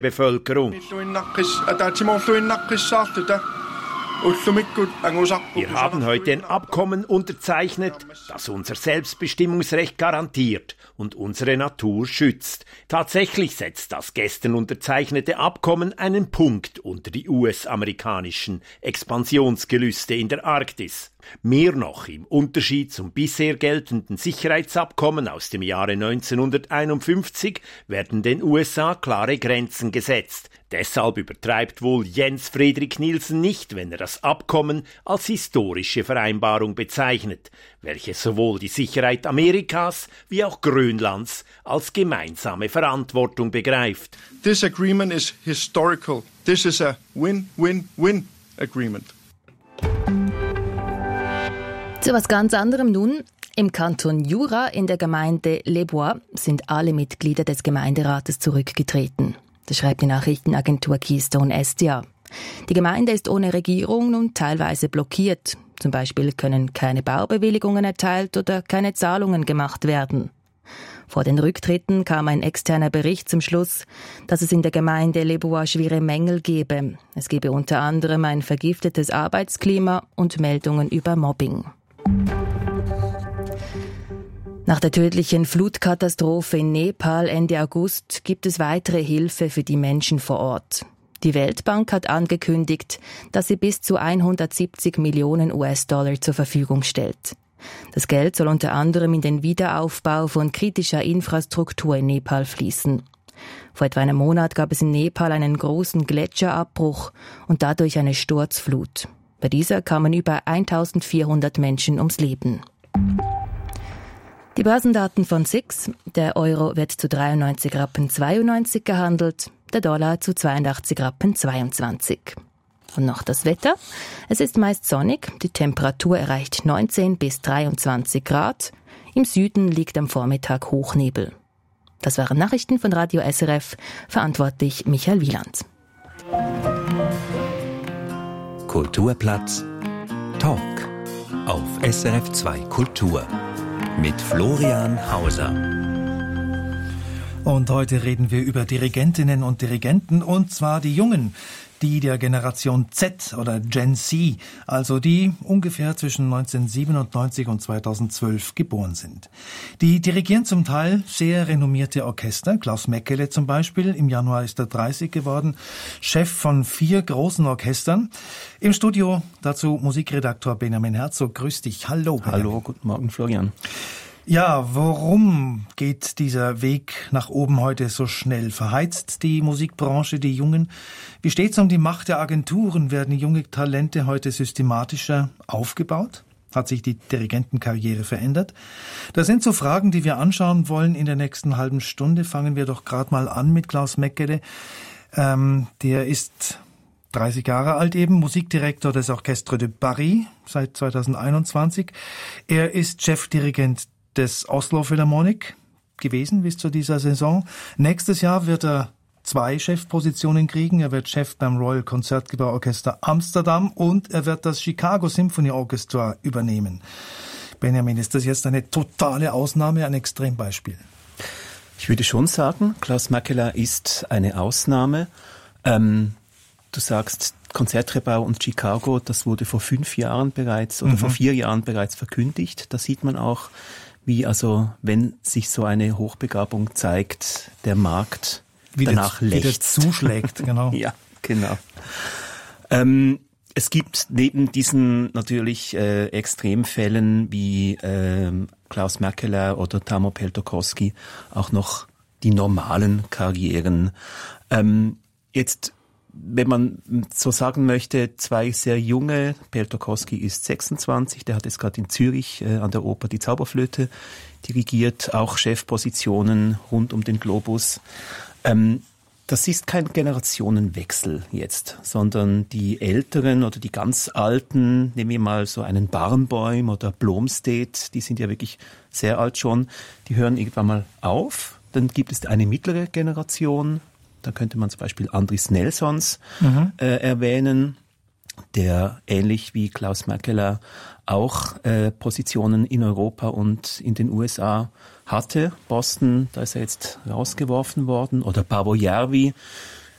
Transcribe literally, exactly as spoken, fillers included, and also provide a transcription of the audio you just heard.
Bevölkerung. Wir haben heute ein Abkommen unterzeichnet, das unser Selbstbestimmungsrecht garantiert und unsere Natur schützt. Tatsächlich setzt das gestern unterzeichnete Abkommen einen Punkt unter die U S-amerikanischen Expansionsgelüste in der Arktis. Mehr noch, im Unterschied zum bisher geltenden Sicherheitsabkommen aus dem Jahre neunzehnhunderteinundfünfzig werden den U S A klare Grenzen gesetzt. Deshalb übertreibt wohl Jens Fredrik Nielsen nicht, wenn er das Abkommen als historische Vereinbarung bezeichnet, welche sowohl die Sicherheit Amerikas wie auch Grönlands als gemeinsame Verantwortung begreift. This agreement is historical. This is a win-win-win agreement. Zu was ganz anderem nun. Im Kanton Jura in der Gemeinde Les Bois sind alle Mitglieder des Gemeinderates zurückgetreten. Das schreibt die Nachrichtenagentur Keystone S D A. Die Gemeinde ist ohne Regierung nun teilweise blockiert. Zum Beispiel können keine Baubewilligungen erteilt oder keine Zahlungen gemacht werden. Vor den Rücktritten kam ein externer Bericht zum Schluss, dass es in der Gemeinde Les Bois schwere Mängel gebe. Es gebe unter anderem ein vergiftetes Arbeitsklima und Meldungen über Mobbing. Nach der tödlichen Flutkatastrophe in Nepal Ende August gibt es weitere Hilfe für die Menschen vor Ort. Die Weltbank hat angekündigt, dass sie bis zu hundertsiebzig Millionen U S-Dollar zur Verfügung stellt. Das Geld soll unter anderem in den Wiederaufbau von kritischer Infrastruktur in Nepal fließen. Vor etwa einem Monat gab es in Nepal einen großen Gletscherabbruch und dadurch eine Sturzflut. Bei dieser kamen über eintausendvierhundert Menschen ums Leben. Die Börsendaten von S I X. Der Euro wird zu dreiundneunzig Rappen zweiundneunzig gehandelt, der Dollar zu zweiundachtzig Rappen zweiundzwanzig. Und noch das Wetter. Es ist meist sonnig, die Temperatur erreicht neunzehn bis dreiundzwanzig Grad. Im Süden liegt am Vormittag Hochnebel. Das waren Nachrichten von Radio S R F, verantwortlich Michael Wieland. Kulturplatz Talk auf S R F zwei Kultur mit Florian Hauser. Und heute reden wir über Dirigentinnen und Dirigenten, und zwar die Jungen, die der Generation Z oder Gen Z, also die ungefähr zwischen neunzehnhundertsiebenundneunzig und zweitausendzwölf geboren sind. Die dirigieren zum Teil sehr renommierte Orchester. Klaus Mäkelä zum Beispiel, im Januar ist er dreißig geworden, Chef von vier großen Orchestern. Im Studio dazu Musikredaktor Benjamin Herzog. Grüß dich. Hallo Benjamin. Hallo, guten Morgen Florian. Ja, warum geht dieser Weg nach oben heute so schnell? Verheizt die Musikbranche die Jungen? Wie steht's um die Macht der Agenturen? Werden junge Talente heute systematischer aufgebaut? Hat sich die Dirigentenkarriere verändert? Das sind so Fragen, die wir anschauen wollen in der nächsten halben Stunde. Fangen wir doch gerade mal an mit Klaus Mäkelä. Ähm, der ist dreißig Jahre alt eben, Musikdirektor des Orchestre de Paris seit zweitausendeinundzwanzig. Er ist Chefdirigent des Oslo Philharmonic gewesen bis zu dieser Saison. Nächstes Jahr wird er zwei Chefpositionen kriegen. Er wird Chef beim Royal Concertgebouw-Orchester Amsterdam und er wird das Chicago Symphony Orchestra übernehmen. Benjamin, ist das jetzt eine totale Ausnahme, ein Extrembeispiel? Ich würde schon sagen, Klaus Mäkelä ist eine Ausnahme. Ähm, du sagst Concertgebouw und Chicago, das wurde vor fünf Jahren bereits oder mhm. vor vier Jahren bereits verkündigt. Da sieht man auch, wie also, wenn sich so eine Hochbegabung zeigt, der Markt wie danach der, lechzt. Wie der zuschlägt, genau. Ja, genau. Ähm, es gibt neben diesen natürlich äh, Extremfällen wie äh, Klaus Mäkelä oder Tamo Peltokoski auch noch die normalen Karrieren. Ähm, jetzt wenn man so sagen möchte, zwei sehr junge, Peltokoski ist sechsundzwanzig, der hat jetzt gerade in Zürich äh, an der Oper die Zauberflöte dirigiert, auch Chefpositionen rund um den Globus. Ähm, das ist kein Generationenwechsel jetzt, sondern die Älteren oder die ganz Alten, nehmen wir mal so einen Barenboim oder Blomstedt, die sind ja wirklich sehr alt schon, die hören irgendwann mal auf. Dann gibt es eine mittlere Generation. Da könnte man zum Beispiel Andris Nelsons mhm. äh, erwähnen, der ähnlich wie Klaus Mäkelä auch äh, Positionen in Europa und in den U S A hatte. Boston, da ist er jetzt rausgeworfen worden. Oder Paavo Järvi,